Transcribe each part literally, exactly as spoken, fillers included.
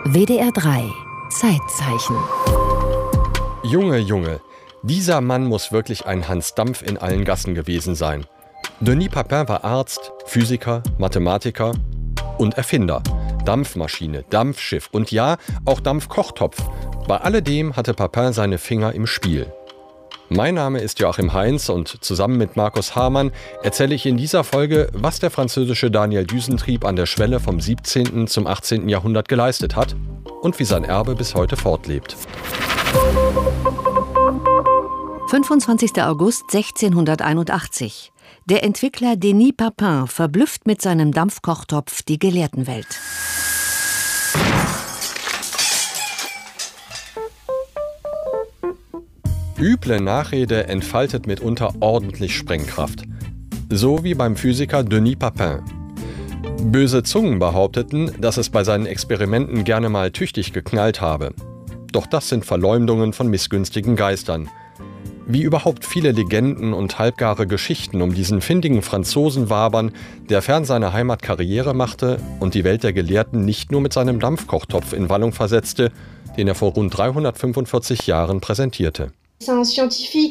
W D R drei Zeitzeichen. Junge, Junge, dieser Mann muss wirklich ein Hans Dampf in allen Gassen gewesen sein. Denis Papin war Arzt, Physiker, Mathematiker und Erfinder. Dampfmaschine, Dampfschiff und ja, auch Dampfkochtopf. Bei alledem hatte Papin seine Finger im Spiel. Mein Name ist Joachim Heinz und zusammen mit Markus Hamann erzähle ich in dieser Folge, was der französische Daniel Düsentrieb an der Schwelle vom siebzehnten zum achtzehnten Jahrhundert geleistet hat und wie sein Erbe bis heute fortlebt. fünfundzwanzigster August sechzehnhunderteinundachtzig. Der Entwickler Denis Papin verblüfft mit seinem Dampfkochtopf die Gelehrtenwelt. Üble Nachrede entfaltet mitunter ordentlich Sprengkraft. So wie beim Physiker Denis Papin. Böse Zungen behaupteten, dass es bei seinen Experimenten gerne mal tüchtig geknallt habe. Doch das sind Verleumdungen von missgünstigen Geistern. Wie überhaupt viele Legenden und halbgare Geschichten um diesen findigen Franzosen wabern, der fern seiner Heimat Karriere machte und die Welt der Gelehrten nicht nur mit seinem Dampfkochtopf in Wallung versetzte, den er vor rund dreihundertfünfundvierzig Jahren präsentierte. Er ist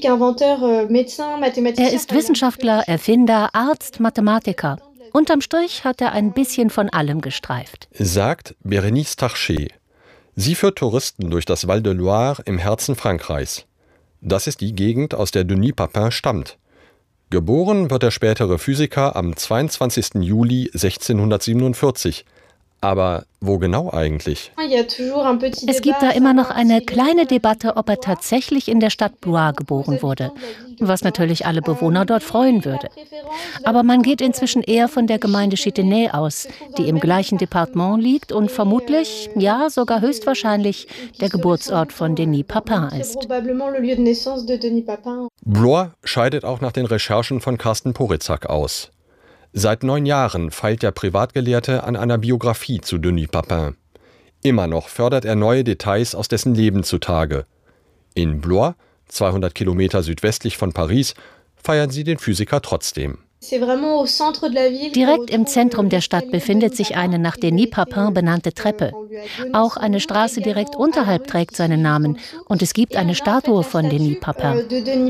Wissenschaftler, Erfinder, Arzt, Mathematiker. Unterm Strich hat er ein bisschen von allem gestreift. Sagt Bérénice Tarchet. Sie führt Touristen durch das Val de Loire im Herzen Frankreichs. Das ist die Gegend, aus der Denis Papin stammt. Geboren wird der spätere Physiker am zweiundzwanzigsten Juli sechzehnhundertsiebenundvierzig. Aber wo genau eigentlich? Es gibt da immer noch eine kleine Debatte, ob er tatsächlich in der Stadt Blois geboren wurde, was natürlich alle Bewohner dort freuen würde. Aber man geht inzwischen eher von der Gemeinde Chitenay aus, die im gleichen Departement liegt und vermutlich, ja sogar höchstwahrscheinlich, der Geburtsort von Denis Papin ist. Blois scheidet auch nach den Recherchen von Carsten Poritzak aus. Seit neun Jahren feilt der Privatgelehrte an einer Biografie zu Denis Papin. Immer noch fördert er neue Details aus dessen Leben zutage. In Blois, zweihundert Kilometer südwestlich von Paris, feiern sie den Physiker trotzdem. Direkt im Zentrum der Stadt befindet sich eine nach Denis Papin benannte Treppe. Auch eine Straße direkt unterhalb trägt seinen Namen und es gibt eine Statue von Denis Papin.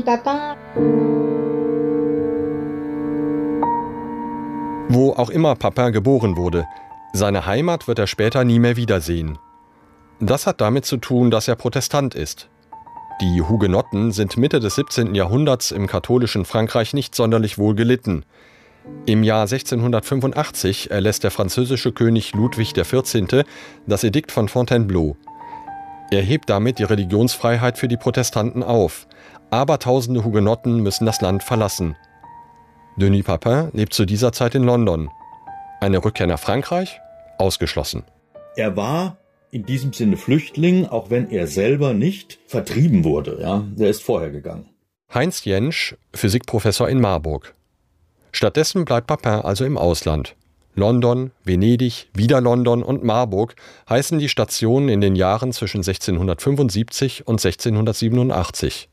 Wo auch immer Papin geboren wurde, seine Heimat wird er später nie mehr wiedersehen. Das hat damit zu tun, dass er Protestant ist. Die Hugenotten sind Mitte des siebzehnten Jahrhunderts im katholischen Frankreich nicht sonderlich wohl gelitten. Im Jahr sechzehnhundertfünfundachtzig erlässt der französische König Ludwig der vierzehnte das Edikt von Fontainebleau. Er hebt damit die Religionsfreiheit für die Protestanten auf. Abertausende Hugenotten müssen das Land verlassen. Denis Papin lebt zu dieser Zeit in London. Eine Rückkehr nach Frankreich? Ausgeschlossen. Er war in diesem Sinne Flüchtling, auch wenn er selber nicht vertrieben wurde. Ja, der ist vorher gegangen. Heinz Jentsch, Physikprofessor in Marburg. Stattdessen bleibt Papin also im Ausland. London, Venedig, wieder London und Marburg heißen die Stationen in den Jahren zwischen sechzehnhundertfünfundsiebzig und sechzehnhundertsiebenundachtzig.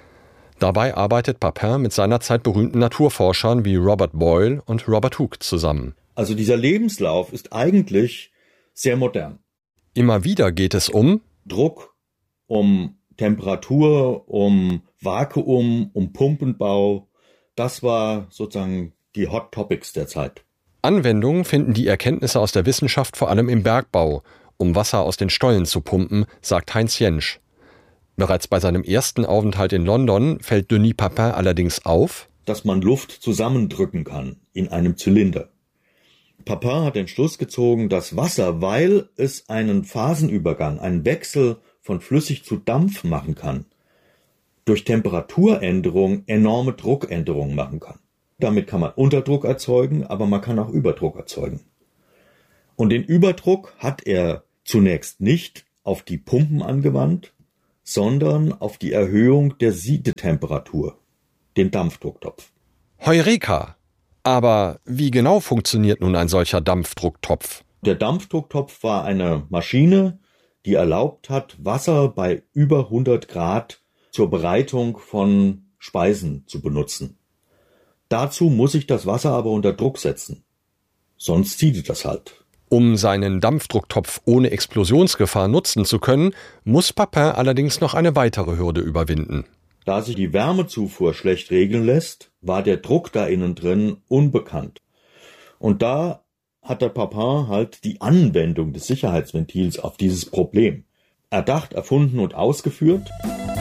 Dabei arbeitet Papin mit seinerzeit berühmten Naturforschern wie Robert Boyle und Robert Hooke zusammen. Also dieser Lebenslauf ist eigentlich sehr modern. Immer wieder geht es um Druck, um Temperatur, um Vakuum, um Pumpenbau. Das war sozusagen die Hot Topics der Zeit. Anwendung finden die Erkenntnisse aus der Wissenschaft vor allem im Bergbau, um Wasser aus den Stollen zu pumpen, sagt Heinz Jentsch. Bereits bei seinem ersten Aufenthalt in London fällt Denis Papin allerdings auf, dass man Luft zusammendrücken kann in einem Zylinder. Papin hat den Schluss gezogen, dass Wasser, weil es einen Phasenübergang, einen Wechsel von flüssig zu Dampf machen kann, durch Temperaturänderung enorme Druckänderungen machen kann. Damit kann man Unterdruck erzeugen, aber man kann auch Überdruck erzeugen. Und den Überdruck hat er zunächst nicht auf die Pumpen angewandt, sondern auf die Erhöhung der Siedetemperatur, den Dampfdrucktopf. Heureka! Aber wie genau funktioniert nun ein solcher Dampfdrucktopf? Der Dampfdrucktopf war eine Maschine, die erlaubt hat, Wasser bei über hundert Grad zur Bereitung von Speisen zu benutzen. Dazu muss ich das Wasser aber unter Druck setzen. Sonst siedet das halt. Um seinen Dampfdrucktopf ohne Explosionsgefahr nutzen zu können, muss Papin allerdings noch eine weitere Hürde überwinden. Da sich die Wärmezufuhr schlecht regeln lässt, war der Druck da innen drin unbekannt. Und da hat der Papin halt die Anwendung des Sicherheitsventils auf dieses Problem erdacht, erfunden und ausgeführt.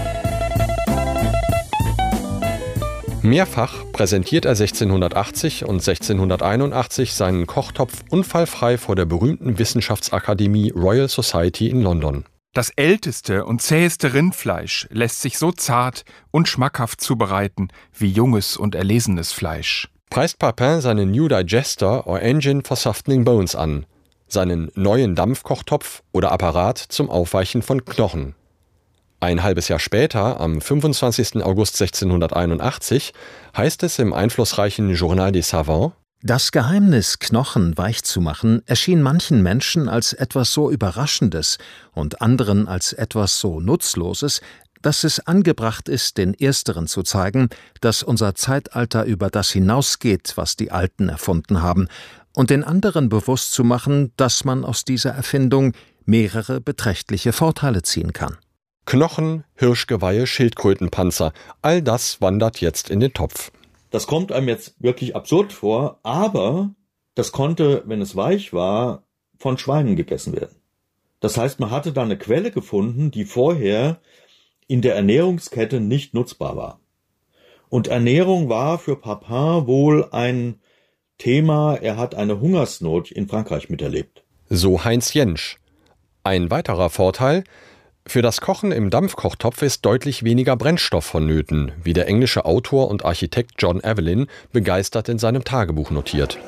Mehrfach präsentiert er sechzehnhundertachtzig und sechzehnhunderteinundachtzig seinen Kochtopf unfallfrei vor der berühmten Wissenschaftsakademie Royal Society in London. Das älteste und zäheste Rindfleisch lässt sich so zart und schmackhaft zubereiten wie junges und erlesenes Fleisch. Preist Papin seinen New Digester or Engine for Softening Bones an, seinen neuen Dampfkochtopf oder Apparat zum Aufweichen von Knochen. Ein halbes Jahr später, am fünfundzwanzigsten August sechzehnhunderteinundachtzig, heißt es im einflussreichen Journal des Savants: Das Geheimnis, Knochen weich zu machen, erschien manchen Menschen als etwas so Überraschendes und anderen als etwas so Nutzloses, dass es angebracht ist, den Ersteren zu zeigen, dass unser Zeitalter über das hinausgeht, was die Alten erfunden haben, und den anderen bewusst zu machen, dass man aus dieser Erfindung mehrere beträchtliche Vorteile ziehen kann. Knochen, Hirschgeweihe, Schildkrötenpanzer, all das wandert jetzt in den Topf. Das kommt einem jetzt wirklich absurd vor, aber das konnte, wenn es weich war, von Schweinen gegessen werden. Das heißt, man hatte da eine Quelle gefunden, die vorher in der Ernährungskette nicht nutzbar war. Und Ernährung war für Papin wohl ein Thema, er hat eine Hungersnot in Frankreich miterlebt. So Heinz Jentsch. Ein weiterer Vorteil: Für das Kochen im Dampfkochtopf ist deutlich weniger Brennstoff vonnöten, wie der englische Autor und Architekt John Evelyn begeistert in seinem Tagebuch notiert.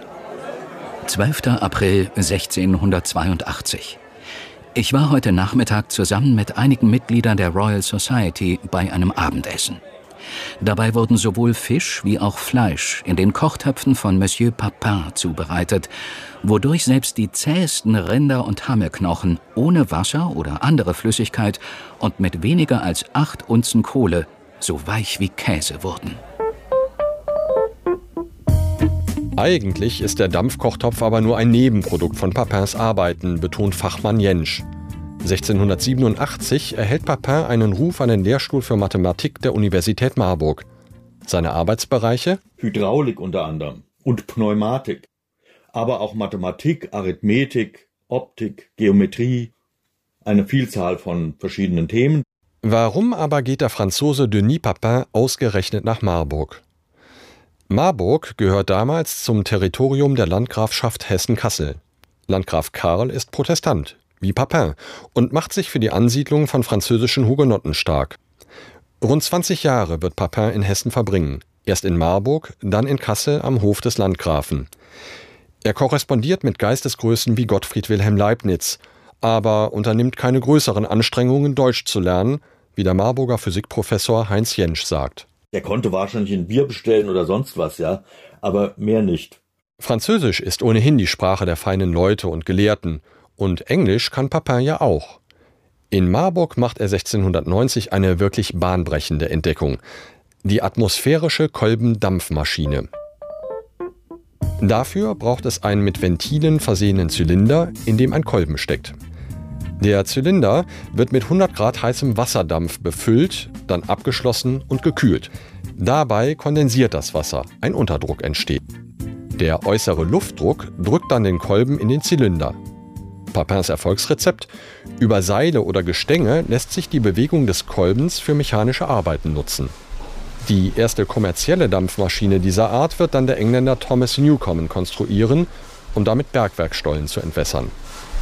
zwölfter April sechzehnhundertzweiundachtzig. Ich war heute Nachmittag zusammen mit einigen Mitgliedern der Royal Society bei einem Abendessen. Dabei wurden sowohl Fisch wie auch Fleisch in den Kochtöpfen von Monsieur Papin zubereitet, wodurch selbst die zähesten Rinder- und Hammelknochen ohne Wasser oder andere Flüssigkeit und mit weniger als acht Unzen Kohle so weich wie Käse wurden. Eigentlich ist der Dampfkochtopf aber nur ein Nebenprodukt von Papins Arbeiten, betont Fachmann Jentsch. sechzehnhundertsiebenundachtzig erhält Papin einen Ruf an den Lehrstuhl für Mathematik der Universität Marburg. Seine Arbeitsbereiche? Hydraulik unter anderem und Pneumatik, aber auch Mathematik, Arithmetik, Optik, Geometrie, eine Vielzahl von verschiedenen Themen. Warum aber geht der Franzose Denis Papin ausgerechnet nach Marburg? Marburg gehört damals zum Territorium der Landgrafschaft Hessen-Kassel. Landgraf Karl ist Protestant, wie Papin, und macht sich für die Ansiedlung von französischen Hugenotten stark. Rund zwanzig Jahre wird Papin in Hessen verbringen, erst in Marburg, dann in Kassel am Hof des Landgrafen. Er korrespondiert mit Geistesgrößen wie Gottfried Wilhelm Leibniz, aber unternimmt keine größeren Anstrengungen, Deutsch zu lernen, wie der Marburger Physikprofessor Heinz Jentsch sagt. Er konnte wahrscheinlich ein Bier bestellen oder sonst was, ja, aber mehr nicht. Französisch ist ohnehin die Sprache der feinen Leute und Gelehrten, und Englisch kann Papin ja auch. In Marburg macht er sechzehnhundertneunzig eine wirklich bahnbrechende Entdeckung: die atmosphärische Kolbendampfmaschine. Dafür braucht es einen mit Ventilen versehenen Zylinder, in dem ein Kolben steckt. Der Zylinder wird mit hundert Grad heißem Wasserdampf befüllt, dann abgeschlossen und gekühlt. Dabei kondensiert das Wasser, ein Unterdruck entsteht. Der äußere Luftdruck drückt dann den Kolben in den Zylinder. Papins Erfolgsrezept: Über Seile oder Gestänge lässt sich die Bewegung des Kolbens für mechanische Arbeiten nutzen. Die erste kommerzielle Dampfmaschine dieser Art wird dann der Engländer Thomas Newcomen konstruieren, um damit Bergwerkstollen zu entwässern.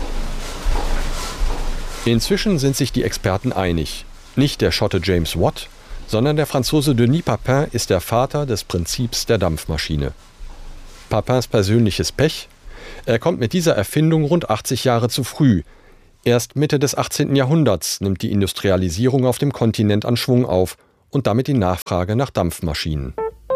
Inzwischen sind sich die Experten einig. Nicht der Schotte James Watt, sondern der Franzose Denis Papin ist der Vater des Prinzips der Dampfmaschine. Papins persönliches Pech: Er kommt mit dieser Erfindung rund achtzig Jahre zu früh. Erst Mitte des achtzehnten Jahrhunderts nimmt die Industrialisierung auf dem Kontinent an Schwung auf und damit die Nachfrage nach Dampfmaschinen.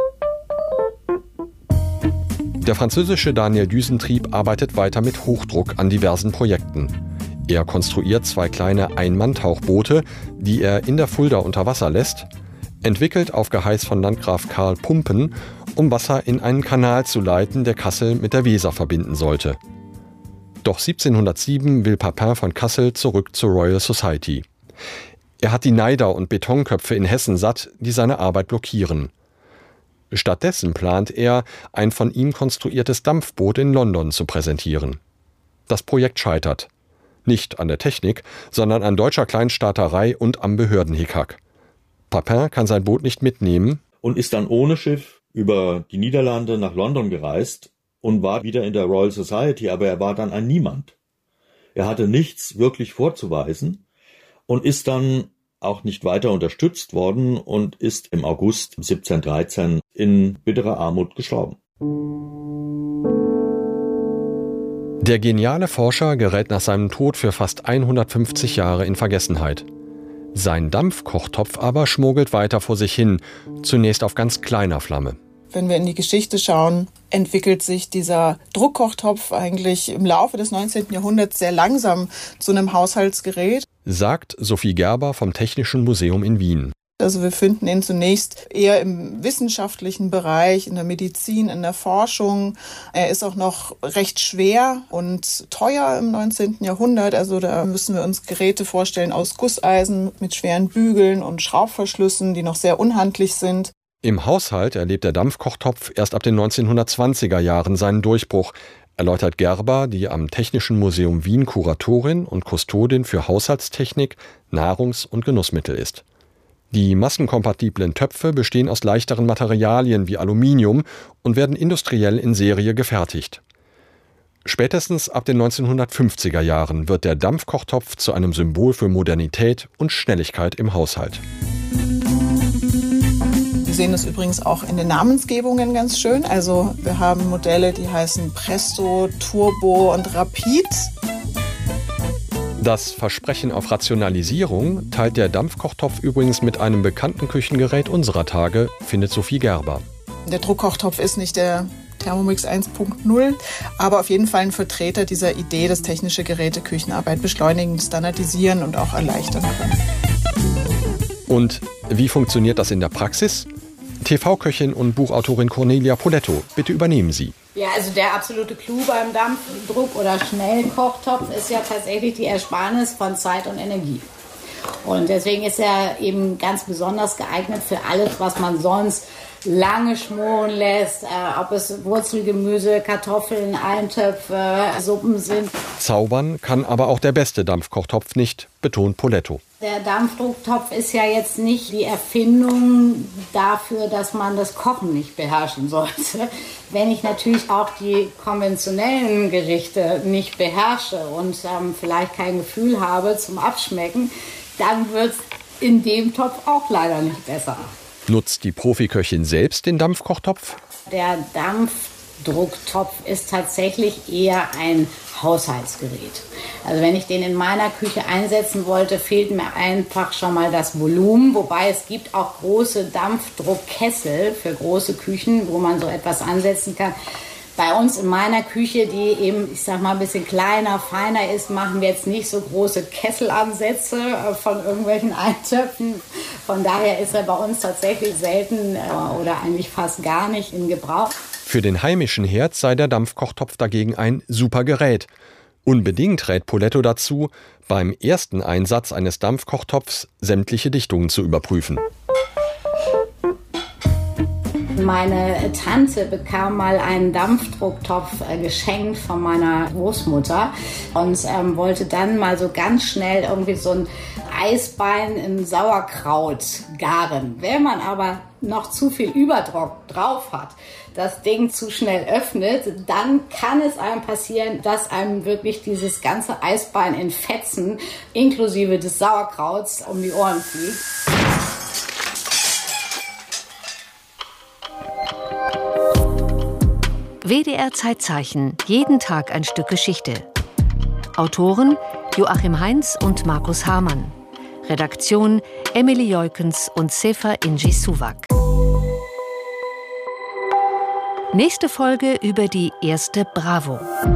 Der französische Daniel Düsentrieb arbeitet weiter mit Hochdruck an diversen Projekten. Er konstruiert zwei kleine Einmann-Tauchboote, die er in der Fulda unter Wasser lässt, entwickelt auf Geheiß von Landgraf Karl Pumpen, um Wasser in einen Kanal zu leiten, der Kassel mit der Weser verbinden sollte. Doch siebzehnhundertsieben will Papin von Kassel zurück zur Royal Society. Er hat die Neider und Betonköpfe in Hessen satt, die seine Arbeit blockieren. Stattdessen plant er, ein von ihm konstruiertes Dampfboot in London zu präsentieren. Das Projekt scheitert. Nicht an der Technik, sondern an deutscher Kleinstaaterei und am Behördenhickhack. Papin kann sein Boot nicht mitnehmen und ist dann ohne Schiff über die Niederlande nach London gereist und war wieder in der Royal Society, aber er war dann ein Niemand. Er hatte nichts wirklich vorzuweisen und ist dann auch nicht weiter unterstützt worden und ist im August siebzehnhundertdreizehn in bitterer Armut gestorben. Der geniale Forscher gerät nach seinem Tod für fast hundertfünfzig Jahre in Vergessenheit. Sein Dampfkochtopf aber schmuggelt weiter vor sich hin, zunächst auf ganz kleiner Flamme. Wenn wir in die Geschichte schauen, entwickelt sich dieser Druckkochtopf eigentlich im Laufe des neunzehnten Jahrhunderts sehr langsam zu einem Haushaltsgerät, sagt Sophie Gerber vom Technischen Museum in Wien. Also wir finden ihn zunächst eher im wissenschaftlichen Bereich, in der Medizin, in der Forschung. Er ist auch noch recht schwer und teuer im neunzehnten Jahrhundert. Also da müssen wir uns Geräte vorstellen aus Gusseisen mit schweren Bügeln und Schraubverschlüssen, die noch sehr unhandlich sind. Im Haushalt erlebt der Dampfkochtopf erst ab den neunzehnhundertzwanziger Jahren seinen Durchbruch, erläutert Gerber, die am Technischen Museum Wien Kuratorin und Kustodin für Haushaltstechnik, Nahrungs- und Genussmittel ist. Die massenkompatiblen Töpfe bestehen aus leichteren Materialien wie Aluminium und werden industriell in Serie gefertigt. Spätestens ab den neunzehnhundertfünfziger Jahren wird der Dampfkochtopf zu einem Symbol für Modernität und Schnelligkeit im Haushalt. Wir sehen das übrigens auch in den Namensgebungen ganz schön. Also wir haben Modelle, die heißen Presto, Turbo und Rapid. Das Versprechen auf Rationalisierung teilt der Dampfkochtopf übrigens mit einem bekannten Küchengerät unserer Tage, findet Sophie Gerber. Der Druckkochtopf ist nicht der Thermomix eins punkt null, aber auf jeden Fall ein Vertreter dieser Idee, dass technische Geräte Küchenarbeit beschleunigen, standardisieren und auch erleichtern können. Und wie funktioniert das in der Praxis? T V-Köchin und Buchautorin Cornelia Poletto, bitte übernehmen Sie. Ja, also der absolute Clou beim Dampfdruck- oder Schnellkochtopf ist ja tatsächlich die Ersparnis von Zeit und Energie. Und deswegen ist er eben ganz besonders geeignet für alles, was man sonst lange schmoren lässt, äh, ob es Wurzelgemüse, Kartoffeln, Eintöpfe, Suppen sind. Zaubern kann aber auch der beste Dampfkochtopf nicht, betont Poletto. Der Dampfdrucktopf ist ja jetzt nicht die Erfindung dafür, dass man das Kochen nicht beherrschen sollte. Wenn ich natürlich auch die konventionellen Gerichte nicht beherrsche und ähm, vielleicht kein Gefühl habe zum Abschmecken, dann wird es in dem Topf auch leider nicht besser. Nutzt die Profiköchin selbst den Dampfkochtopf? Der Dampfdrucktopf ist tatsächlich eher ein Haushaltsgerät. Also wenn ich den in meiner Küche einsetzen wollte, fehlt mir einfach schon mal das Volumen. Wobei es gibt auch große Dampfdruckkessel für große Küchen, wo man so etwas ansetzen kann. Bei uns in meiner Küche, die eben, ich sag mal, ein bisschen kleiner, feiner ist, machen wir jetzt nicht so große Kesselansätze von irgendwelchen Eintöpfen. Von daher ist er bei uns tatsächlich selten oder eigentlich fast gar nicht in Gebrauch. Für den heimischen Herd sei der Dampfkochtopf dagegen ein super Gerät. Unbedingt rät Poletto dazu, beim ersten Einsatz eines Dampfkochtopfs sämtliche Dichtungen zu überprüfen. Meine Tante bekam mal einen Dampfdrucktopf äh, geschenkt von meiner Großmutter und ähm, wollte dann mal so ganz schnell irgendwie so ein Eisbein in Sauerkraut garen. Wenn man aber noch zu viel Überdruck drauf hat, das Ding zu schnell öffnet, dann kann es einem passieren, dass einem wirklich dieses ganze Eisbein in Fetzen inklusive des Sauerkrauts um die Ohren fliegt. W D R Zeitzeichen, jeden Tag ein Stück Geschichte. Autoren Joachim Heinz und Markus Hamann. Redaktion Emily Joikens und Sefa Inji Suwak. Nächste Folge über die erste Bravo.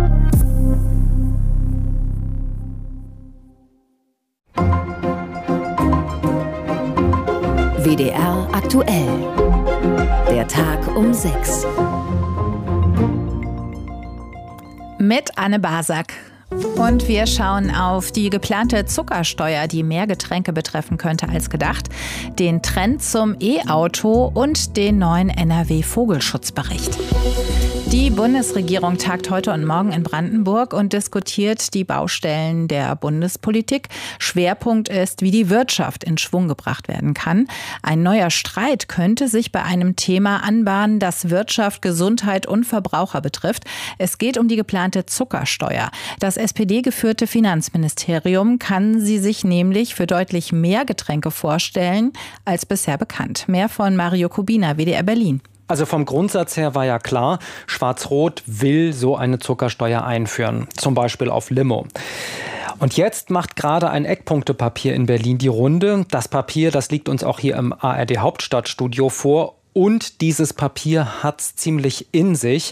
W D R aktuell. Der Tag um sechs. Mit Anne Basak. Und wir schauen auf die geplante Zuckersteuer, die mehr Getränke betreffen könnte als gedacht, den Trend zum E-Auto und den neuen N R W-Vogelschutzbericht. Die Bundesregierung tagt heute und morgen in Brandenburg und diskutiert die Baustellen der Bundespolitik. Schwerpunkt ist, wie die Wirtschaft in Schwung gebracht werden kann. Ein neuer Streit könnte sich bei einem Thema anbahnen, das Wirtschaft, Gesundheit und Verbraucher betrifft. Es geht um die geplante Zuckersteuer. Das S P D-geführte Finanzministerium kann sie sich nämlich für deutlich mehr Getränke vorstellen als bisher bekannt. Mehr von Mario Kubina, W D R Berlin. Also vom Grundsatz her war ja klar, Schwarz-Rot will so eine Zuckersteuer einführen, zum Beispiel auf Limo. Und jetzt macht gerade ein Eckpunktepapier in Berlin die Runde. Das Papier, das liegt uns auch hier im A R D-Hauptstadtstudio vor. Und dieses Papier hat's ziemlich in sich.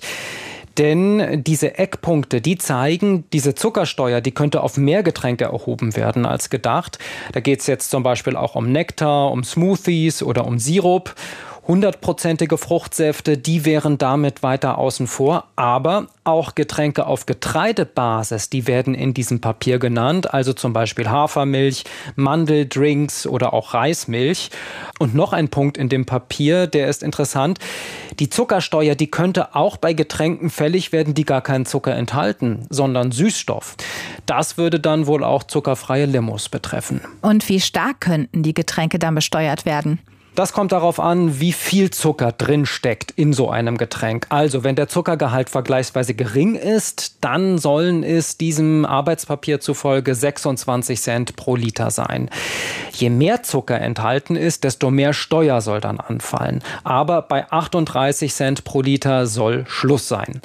Denn diese Eckpunkte, die zeigen, diese Zuckersteuer, die könnte auf mehr Getränke erhoben werden als gedacht. Da geht es jetzt zum Beispiel auch um Nektar, um Smoothies oder um Sirup. Hundertprozentige Fruchtsäfte, die wären damit weiter außen vor. Aber auch Getränke auf Getreidebasis, die werden in diesem Papier genannt. Also zum Beispiel Hafermilch, Mandeldrinks oder auch Reismilch. Und noch ein Punkt in dem Papier, der ist interessant. Die Zuckersteuer, die könnte auch bei Getränken fällig werden, die gar keinen Zucker enthalten, sondern Süßstoff. Das würde dann wohl auch zuckerfreie Limos betreffen. Und wie stark könnten die Getränke dann besteuert werden? Das kommt darauf an, wie viel Zucker drin steckt in so einem Getränk. Also wenn der Zuckergehalt vergleichsweise gering ist, dann sollen es diesem Arbeitspapier zufolge sechsundzwanzig Cent pro Liter sein. Je mehr Zucker enthalten ist, desto mehr Steuer soll dann anfallen. Aber bei achtunddreißig Cent pro Liter soll Schluss sein.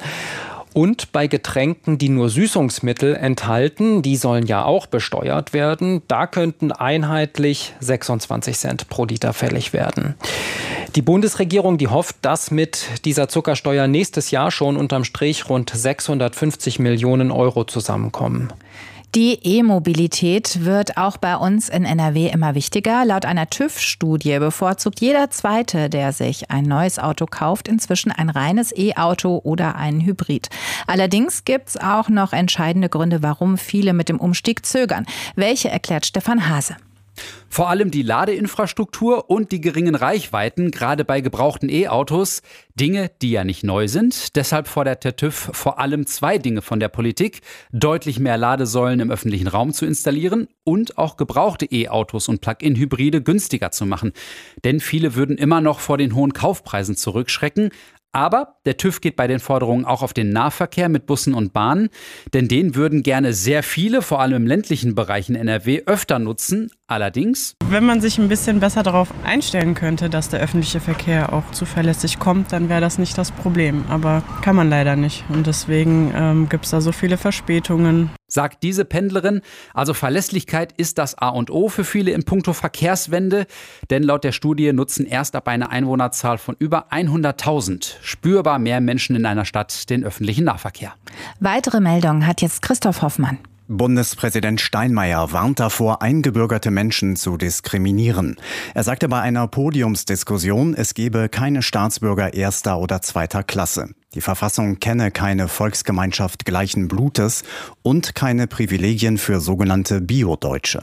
Und bei Getränken, die nur Süßungsmittel enthalten, die sollen ja auch besteuert werden, da könnten einheitlich sechsundzwanzig Cent pro Liter fällig werden. Die Bundesregierung, die hofft, dass mit dieser Zuckersteuer nächstes Jahr schon unterm Strich rund sechshundertfünfzig Millionen Euro zusammenkommen. Die E-Mobilität wird auch bei uns in N R W immer wichtiger. Laut einer TÜV-Studie bevorzugt jeder Zweite, der sich ein neues Auto kauft, inzwischen ein reines E-Auto oder einen Hybrid. Allerdings gibt es auch noch entscheidende Gründe, warum viele mit dem Umstieg zögern. Welche erklärt Stefan Hase? Vor allem die Ladeinfrastruktur und die geringen Reichweiten, gerade bei gebrauchten E-Autos. Dinge, die ja nicht neu sind. Deshalb fordert der TÜV vor allem zwei Dinge von der Politik. Deutlich mehr Ladesäulen im öffentlichen Raum zu installieren und auch gebrauchte E-Autos und Plug-in-Hybride günstiger zu machen. Denn viele würden immer noch vor den hohen Kaufpreisen zurückschrecken. Aber der TÜV geht bei den Forderungen auch auf den Nahverkehr mit Bussen und Bahnen, denn den würden gerne sehr viele, vor allem im ländlichen Bereich in N R W, öfter nutzen. Allerdings, wenn man sich ein bisschen besser darauf einstellen könnte, dass der öffentliche Verkehr auch zuverlässig kommt, dann wäre das nicht das Problem. Aber kann man leider nicht. Und deswegen ähm, gibt es da so viele Verspätungen. Sagt diese Pendlerin. Also Verlässlichkeit ist das A und O für viele in puncto Verkehrswende. Denn laut der Studie nutzen erst ab einer Einwohnerzahl von über hunderttausend spürbar mehr Menschen in einer Stadt den öffentlichen Nahverkehr. Weitere Meldungen hat jetzt Christoph Hoffmann. Bundespräsident Steinmeier warnt davor, eingebürgerte Menschen zu diskriminieren. Er sagte bei einer Podiumsdiskussion, es gebe keine Staatsbürger erster oder zweiter Klasse. Die Verfassung kenne keine Volksgemeinschaft gleichen Blutes und keine Privilegien für sogenannte Bio-Deutsche.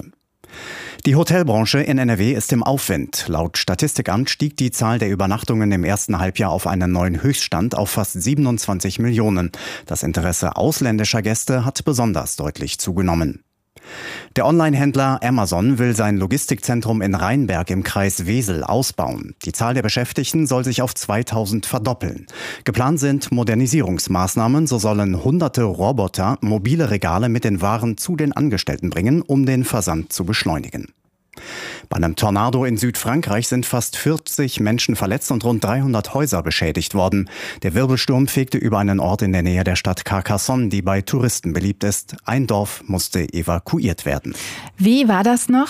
Die Hotelbranche in N R W ist im Aufwind. Laut Statistikamt stieg die Zahl der Übernachtungen im ersten Halbjahr auf einen neuen Höchststand auf fast siebenundzwanzig Millionen. Das Interesse ausländischer Gäste hat besonders deutlich zugenommen. Der Online-Händler Amazon will sein Logistikzentrum in Rheinberg im Kreis Wesel ausbauen. Die Zahl der Beschäftigten soll sich auf zweitausend verdoppeln. Geplant sind Modernisierungsmaßnahmen, so sollen hunderte Roboter mobile Regale mit den Waren zu den Angestellten bringen, um den Versand zu beschleunigen. Bei einem Tornado in Südfrankreich sind fast vierzig Menschen verletzt und rund dreihundert Häuser beschädigt worden. Der Wirbelsturm fegte über einen Ort in der Nähe der Stadt Carcassonne, die bei Touristen beliebt ist. Ein Dorf musste evakuiert werden. Wie war das noch?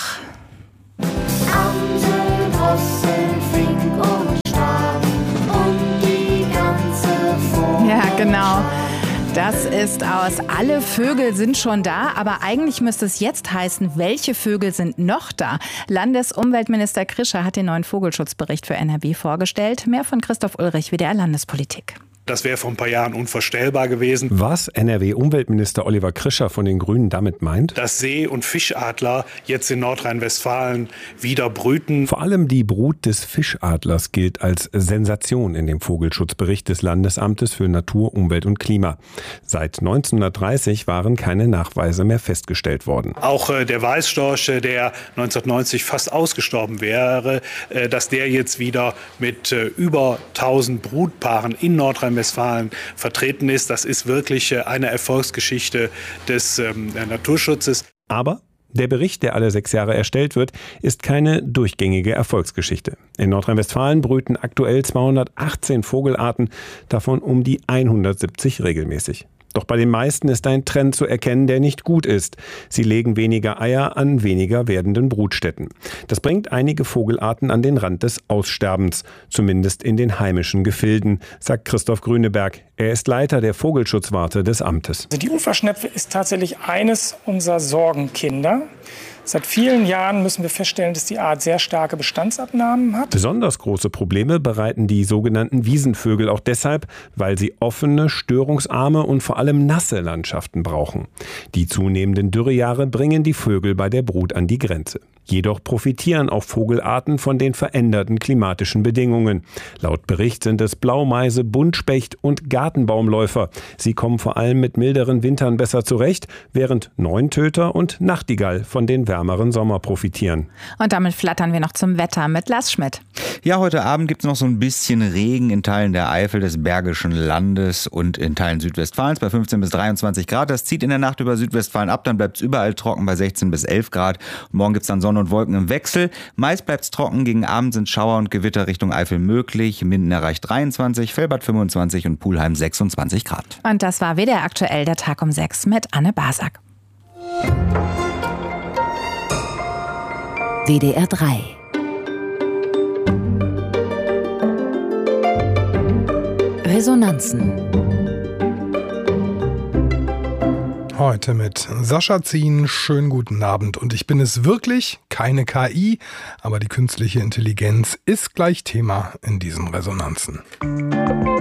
Amsel, Drossel, Fink und Stab und die ganze Vogel. Ja, genau. Das ist aus Alle Vögel sind schon da, aber eigentlich müsste es jetzt heißen, welche Vögel sind noch da? Landesumweltminister Krischer hat den neuen Vogelschutzbericht für N R W vorgestellt. Mehr von Christoph Ulrich, W D R Landespolitik. Das wäre vor ein paar Jahren unvorstellbar gewesen. Was N R W-Umweltminister Oliver Krischer von den Grünen damit meint? Dass See- und Fischadler jetzt in Nordrhein-Westfalen wieder brüten. Vor allem die Brut des Fischadlers gilt als Sensation in dem Vogelschutzbericht des Landesamtes für Natur, Umwelt und Klima. Seit neunzehnhundertdreißig waren keine Nachweise mehr festgestellt worden. Auch äh, der Weißstorch, der neunzehnhundertneunzig fast ausgestorben wäre, äh, dass der jetzt wieder mit äh, über tausend Brutpaaren in Nordrhein-Westfalen vertreten ist. Das ist wirklich eine Erfolgsgeschichte des ähm, Naturschutzes. Aber der Bericht, der alle sechs Jahre erstellt wird, ist keine durchgängige Erfolgsgeschichte. In Nordrhein-Westfalen brüten aktuell zweihundertachtzehn Vogelarten, davon um die hundertsiebzig regelmäßig. Doch bei den meisten ist ein Trend zu erkennen, der nicht gut ist. Sie legen weniger Eier an weniger werdenden Brutstätten. Das bringt einige Vogelarten an den Rand des Aussterbens, zumindest in den heimischen Gefilden, sagt Christoph Grüneberg. Er ist Leiter der Vogelschutzwarte des Amtes. Also die Uferschnepfe ist tatsächlich eines unserer Sorgenkinder. Seit vielen Jahren müssen wir feststellen, dass die Art sehr starke Bestandsabnahmen hat. Besonders große Probleme bereiten die sogenannten Wiesenvögel auch deshalb, weil sie offene, störungsarme und vor allem nasse Landschaften brauchen. Die zunehmenden Dürrejahre bringen die Vögel bei der Brut an die Grenze. Jedoch profitieren auch Vogelarten von den veränderten klimatischen Bedingungen. Laut Bericht sind es Blaumeise, Buntspecht und Gartenbaumläufer. Sie kommen vor allem mit milderen Wintern besser zurecht, während Neuntöter und Nachtigall von den wärmeren Sommer profitieren. Und damit flattern wir noch zum Wetter mit Lars Schmidt. Ja, heute Abend gibt es noch so ein bisschen Regen in Teilen der Eifel, des Bergischen Landes und in Teilen Südwestfalens bei fünfzehn bis dreiundzwanzig Grad. Das zieht in der Nacht über Südwestfalen ab, dann bleibt es überall trocken bei sechzehn bis elf Grad. Und morgen gibt es dann Sonne und Wolken im Wechsel. Meist bleibt es trocken, gegen Abend sind Schauer und Gewitter Richtung Eifel möglich. Minden erreicht dreiundzwanzig, Velbert fünfundzwanzig und Pulheim sechsundzwanzig Grad. Und das war W D R aktuell, der Tag um sechs mit Anne Basak. W D R drei. Resonanzen. Heute mit Sascha Zien. Schönen guten Abend. Und ich bin es wirklich, keine K I, aber die künstliche Intelligenz ist gleich Thema in diesen Resonanzen.